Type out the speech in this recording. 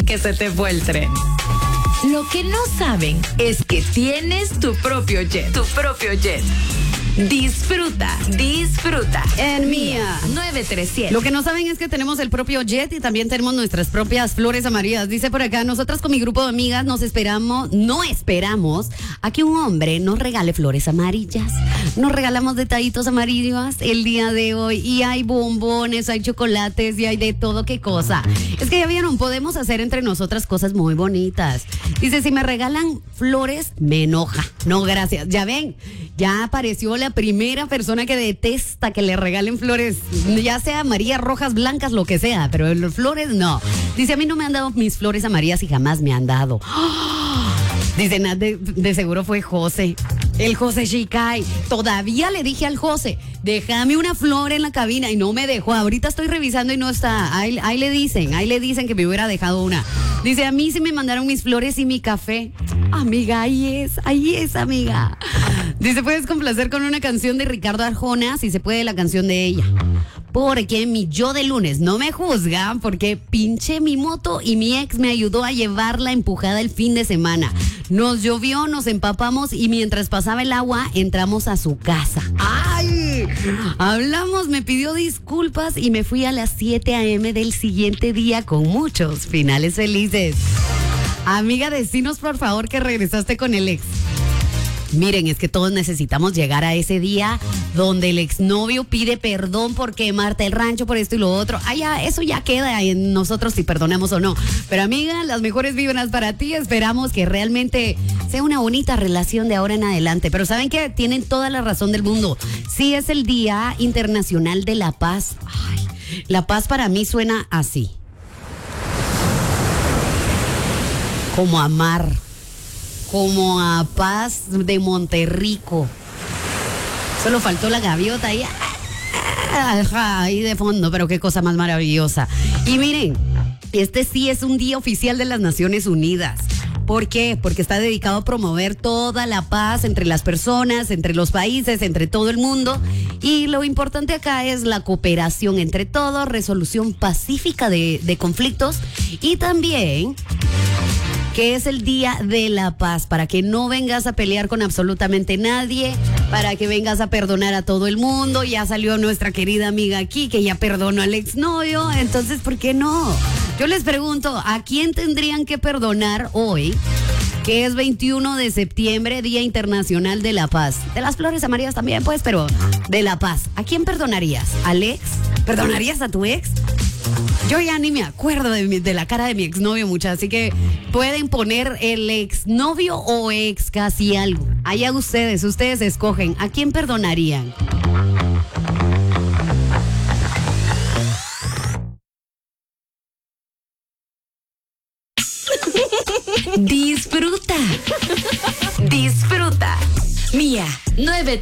que se te fue el tren. Lo que no saben es que tienes tu propio jet. Tu propio jet. Disfruta, disfruta. En Mía 937. Lo que no saben es que tenemos el propio jet y también tenemos nuestras propias flores amarillas. Dice por acá, nosotras con mi grupo de amigas no esperamos a que un hombre nos regale flores amarillas. Nos regalamos detallitos amarillos el día de hoy y hay bombones, hay chocolates y hay de todo, qué cosa. Es que ya vieron, podemos hacer entre nosotras cosas muy bonitas. Dice, si me regalan flores, me enoja. No, gracias. Ya ven, ya apareció la primera persona que detesta que le regalen flores, ya sea amarillas, rojas, blancas, lo que sea, pero las flores no. Dice, a mí no me han dado mis flores amarillas y jamás me han dado. Dice, de seguro fue José. El José Shikai. Todavía le dije al José, déjame una flor en la cabina y no me dejó. Ahorita estoy revisando y no está. Ahí le dicen que me hubiera dejado una. Dice, a mí sí me mandaron mis flores y mi café. Amiga, ahí es, amiga. Dice, puedes complacer con una canción de Ricardo Arjona, si se puede, la canción de ella. Porque mi yo de lunes no me juzga porque pinché mi moto y mi ex me ayudó a llevarla empujada el fin de semana. Nos llovió, nos empapamos y mientras pasaba el agua entramos a su casa. ¡Ay! Hablamos, me pidió disculpas y me fui a las 7 a.m. del siguiente día con muchos finales felices. Amiga, decinos por favor que regresaste con el ex. Miren, es que todos necesitamos llegar a ese día donde el exnovio pide perdón por quemarte el rancho, por esto y lo otro. Ya, eso ya queda en nosotros si perdonamos o no. Pero amiga, las mejores vibras para ti. Esperamos que realmente sea una bonita relación de ahora en adelante. Pero ¿saben qué? Tienen toda la razón del mundo. Sí, es el Día Internacional de la Paz. Ay, la paz para mí suena así. Como amar. Como a Paz de Monterrico. Solo faltó la gaviota ahí de fondo, pero qué cosa más maravillosa. Y miren, este sí es un día oficial de las Naciones Unidas. ¿Por qué? Porque está dedicado a promover toda la paz entre las personas, entre los países, entre todo el mundo. Y lo importante acá es la cooperación entre todos, resolución pacífica de conflictos y también que es el Día de la Paz, para que no vengas a pelear con absolutamente nadie, para que vengas a perdonar a todo el mundo. Ya salió nuestra querida amiga aquí, que ya perdonó al exnovio, entonces, ¿por qué no? Yo les pregunto, ¿a quién tendrían que perdonar hoy? Que es 21 de septiembre, Día Internacional de la Paz. De las flores amarillas también, pues, pero de la paz. ¿A quién perdonarías? ¿Al ex? ¿Perdonarías a tu ex? Yo ya ni me acuerdo de la cara de mi exnovio, muchas, así que pueden poner el exnovio o ex casi algo. Allá ustedes escogen. ¿A quién perdonarían? Disfruta. Disfruta. Mía 9.